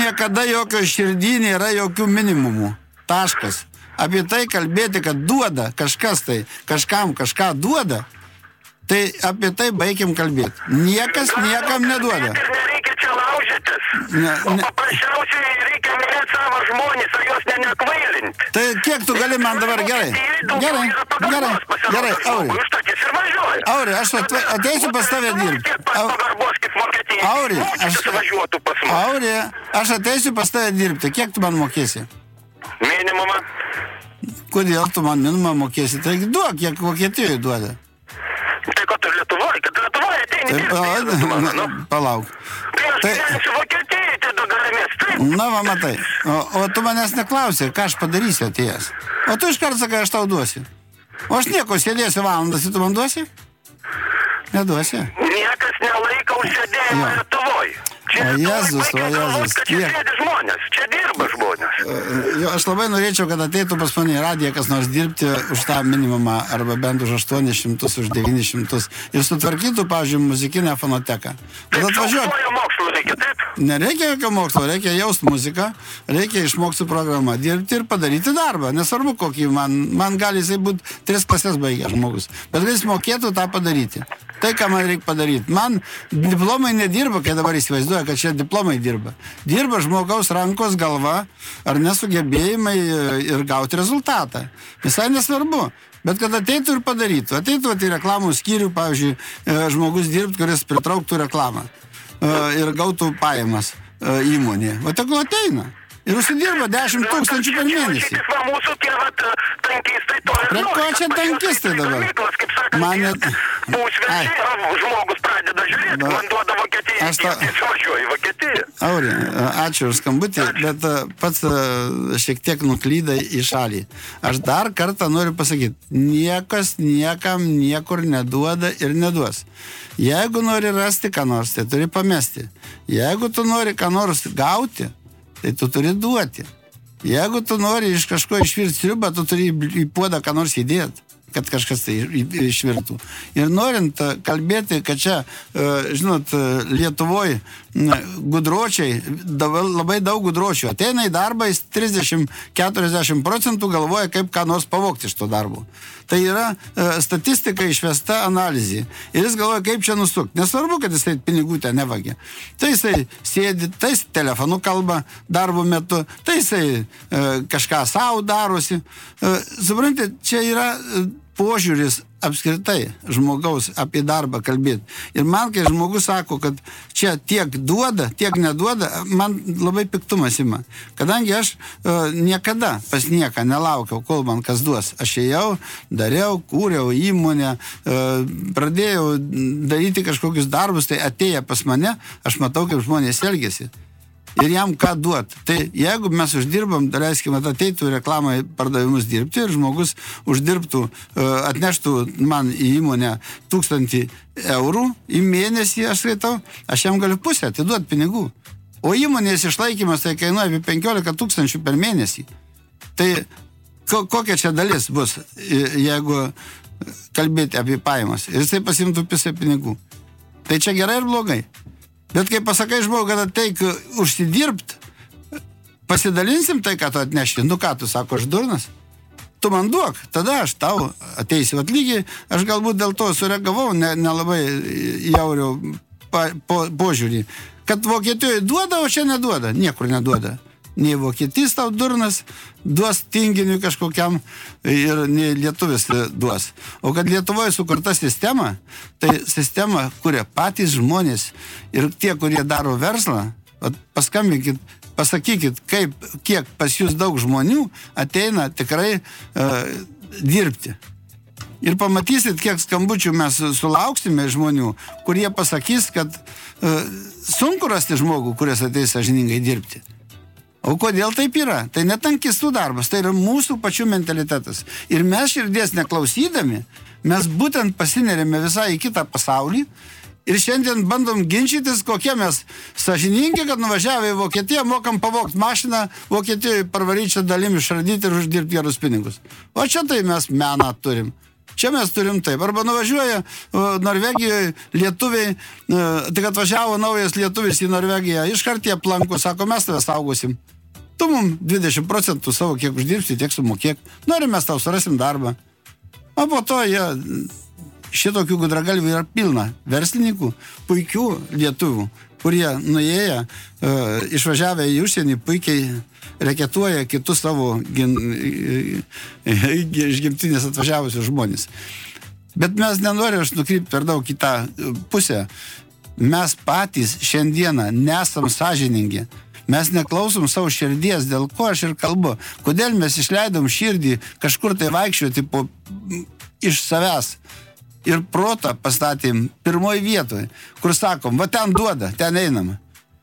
niekada jokio širdį nėra jokių minimumų. Taškas. Apie tai kalbėti, kad duoda kažkas tai, kažkam kažką duoda, tai apie tai baigiam kalbėti. Niekas niekam neduoda. Nereikia čia laužytis. O paprasčiausiai reikia mylėti savo žmonės, ar jos nekvailinti. Tai kiek tu gali man dabar gerai? Gerai, Auri. Auri, aš ateisiu pas tave dirbti. Auri, aš ateisiu pas tave dirbti. Kiek tu man mokėsi? Minimumą. Kodėl tu man minimumą mokėsi? Tai duok, kiek Vokietijoje duoda. Tai ko tu Lietuvoje? Kad Lietuvoje ateini dirbti. Palauk. Tai aš gyvensiu Vokietijoje, tai du galimės. Na, va, matai. O tu manęs neklausė, ką aš padarysiu atėjęs. O tu iškart sakai, aš tau duosiu. O aš nieko, sėdėsiu valandas, tu man duosi? Neduosi. Niekas nelaiko užsėdėjimą Lietuvoje. O Jėzus, Čia sėdi žmonės, čia dirba žmonės. Aš labai norėčiau, kad ateitų pas mane į radiją kas nors dirbti už tą minimumą, arba bent už 800, už 900 ir sutvarkytų, pavyzdžiui, muzikinę fonoteką. Tad atvažiuok. Mokslo reikia, taip? Nereikia jokio mokslo, reikia jausti muziką, reikia išmokti programą, dirbti ir padaryti darbą. Nesvarbu, kokį man gali jisai būti 3 klases baigęs žmogus, bet jis mokėtų tą padaryti. Tai, ką man reikia padaryti. Man diplomai nedirba, kai dabar įsivaizduoja, kad čia diplomai dirba. Dirba žmogaus rankos, galva ar nesugebėjimai ir gauti rezultatą. Visai nesvarbu. Bet kad ateitų ir padarytų. Ateitų į reklamų skyrių, pavyzdžiui, žmogus dirbti, kuris pritrauktų reklamą ir gautų pajamas įmonė. O tegul ateina. Ir užsidirba 10 000 per mėnesį. Mūsų tie tankistai to ir nori. Ko čia tankistai dabar? Mane... Žmogus pradeda žiūrėti, man duoda Vokietiją, jis važiuoja į Vokietiją. Auri, ačiū už skambutį, bet pats šiek tiek nuklydai į šalį. Aš dar kartą noriu pasakyti, niekas niekam niekur neduoda ir neduos. Jeigu nori rasti ką nors, tai turi pamesti. Jeigu tu nori ką nors gauti, tai tu turi duoti. Jeigu tu nori iš kažko išvirti sriubą, tu turi į puodą ką nors įdėti, kad kažkas tai išvirtų. Ir norint kalbėti, kad čia, žinot, Lietuvoje gudročiai, labai daug gudročių ateina į darbą, jis 30-40% galvoja, kaip ką nors pavogti iš to darbo. Tai yra statistika išvesta analizė. Ir jis galvoja, kaip čia nusukti. Nesvarbu, kad jisai pinigų ten nevagė. Tai jisai sėdi, tai jis telefonu kalba darbo metu, tai jisai kažką savo darosi. Suprantate, čia yra požiūris apskritai žmogaus apie darbą kalbėti. Ir man, kai žmogus sako, kad čia tiek duoda, tiek neduoda, man labai piktumas ima. Kadangi aš niekada pas nieką nelaukiau, kol man kas duos. Aš ėjau, dariau, kūriau įmonę, pradėjau daryti kažkokius darbus, tai atėję pas mane, aš matau, kaip žmonės elgiasi. Ir jam ką duot. Tai jeigu mes uždirbam, leiskime, ateitų reklamai pardavimus dirbti ir žmogus uždirbtų, atneštų man į įmonę 1000 eurų į mėnesį, aš skaitau, aš jam galiu pusę atiduoti pinigų. O įmonės išlaikymas tai kainuoja apie 15 000 per mėnesį. Tai kokia čia dalis bus, jeigu kalbėti apie pajamas? Ir jisai pasimtų pusę pinigų. Tai čia gerai ir blogai. Bet kai pasakai žmogui, kad ateik užsidirbt, pasidalinsim tai, ką tu atneši. Nu ką tu, sako, aš durnas? Tu man duok, tada aš tau ateisiu atlygiai. Aš galbūt dėl to sureagavau, nelabai jauriau požiūrį. Kad Vokietijoje duoda, o čia neduoda. Niekur neduoda. Nei Vokietijos tau durnas duos tinginiui kažkokiam ir nei lietuvis duos. O kad Lietuvoje sukurta sistema, tai sistema kuria patys žmonės ir tie, kurie daro verslą, paskambinkit, pasakykit, kiek pas jūs daug žmonių ateina tikrai dirbti. Ir pamatysit, kiek skambučių mes sulauksime žmonių, kurie pasakys, kad sunku rasti žmogų, kuris ateis sąžiningai dirbti. O kodėl taip yra? Tai netankistų darbas, tai yra mūsų pačių mentalitetas. Ir mes širdies neklausydami, mes būtent pasinerėme visai į kitą pasaulį ir šiandien bandom ginčytis, kokie mes sąžiningi, kad nuvažiavę į Vokietiją mokam pavogti mašiną, Vokietijoje parvaryčią dalim išradyti ir uždirbti gerus pinigus. O čia tai mes meną turim. Čia mes turim taip. Arba nuvažiuoja Norvegijoje lietuviai, tik atvažiavo naujas lietuvis į Norvegiją, iškart jie aplanko, sako, mes tave saugosim. Tu mum 20% savo kiek uždirbsi, tiek sumokėk. Norim, mes tau surasim darbą. O po to jie, šitokių gudragalvių yra pilna verslininkų, puikių lietuvių, kurie nuėję, išvažiavę į užsienį, puikiai reketuoja kitus savo iš gimtinės atvažiavusius žmonės. Bet mes nenorim nukrypti per daug į tą pusę. Mes patys šiandieną nesam sąžiningi. Mes neklausom savo širdies, dėl ko aš ir kalbu. Kodėl mes išleidom širdį kažkur tai vaikščioti iš savęs. Ir protą pastatėm pirmoj vietoje, kur sakom, va ten duoda, ten einam.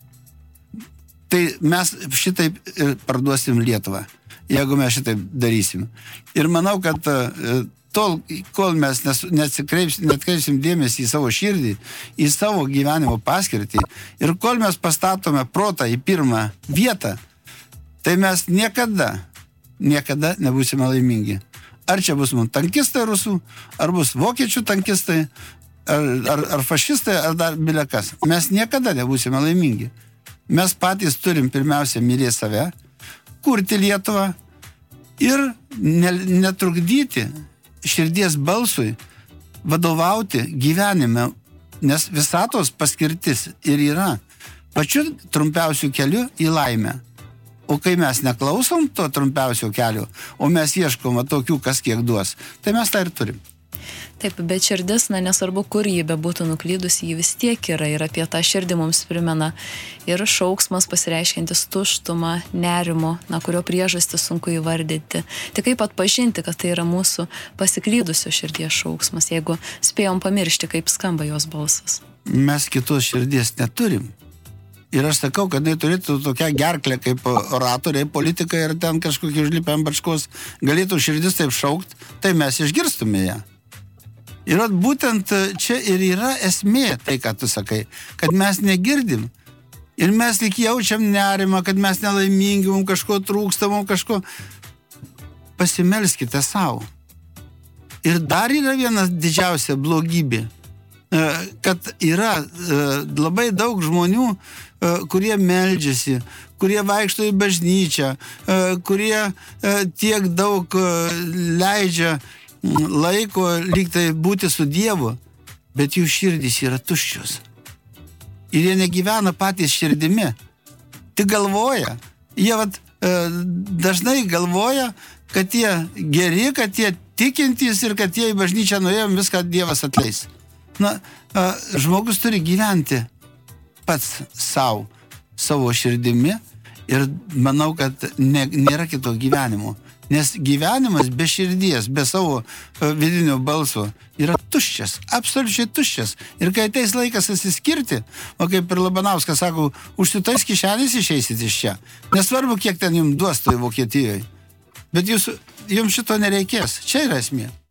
Tai mes šitaip ir parduosim Lietuvą, jeigu mes šitaip darysim. Ir manau, kad tol, kol mes netkreipsim dėmesį į savo širdį, į savo gyvenimo paskirtį, ir kol mes pastatome protą į pirmą vietą, tai mes niekada nebūsime laimingi. Ar čia bus mums tankistai rusų, ar bus vokiečių tankistai, ar fašistai, ar dar bilekas. Mes niekada nebūsime laimingi. Mes patys turim pirmiausia mylėti save, kurti Lietuvą ir netrukdyti širdies balsui vadovauti gyvenime, nes visatos paskirtis ir yra pačiu trumpiausiu keliu į laimę. O kai mes neklausom to trumpiausio kelio, o mes ieškom tokių, kas kiek duos, tai mes tą ir turim. Taip, bet širdis, nesvarbu, kur jį bebūtų nuklydusi, jį vis tiek yra ir apie tą širdį mums primena ir šauksmas pasireiškiantis tuštumą, nerimo, kurio priežastį sunku įvardyti. Tik kaip atpažinti, kad tai yra mūsų pasiklydusio širdies šauksmas, jeigu spėjom pamiršti, kaip skamba jos balsas. Mes kitos širdies neturim. Ir aš sakau, kad jinai turėtų tokią gerklę kaip oratoriai, politikai ir ten kažkokį užlipę ant bačkos galėtų širdis taip šaukt, tai mes išgirstume ją. Ir būtent čia ir yra esmė, tai ką tu sakai, kad mes negirdim. Ir mes lyg jaučiam nerimą, kad mes nelaimingi, mums kažko trūksta, mums kažko. Pasimelskite savo. Ir dar yra vienas didžiausia blogybė, kad yra labai daug žmonių, kurie meldžiasi, kurie vaikšto į bažnyčią, kurie tiek daug leidžia laiko lyg tai būti su Dievu, bet jų širdys yra tuščios. Ir jie negyvena patys širdimi. Tik galvoja. Jie dažnai galvoja, kad jie geri, kad jie tikintys ir kad jie į bažnyčią nuėjom, viską Dievas atleis. Žmogus turi gyventi pats savo širdimi ir manau, kad nėra kito gyvenimo. Nes gyvenimas be širdies, be savo vidinio balso yra tuščias, absoliučiai tuščias. Ir kai ateis laikas atsiskirti, o kaip ir Labanauskas sako, užsitais kišenės išeisit iš čia. Nesvarbu, kiek ten jums duos toj Vokietijoje. Bet jums šito nereikės. Čia yra esmė.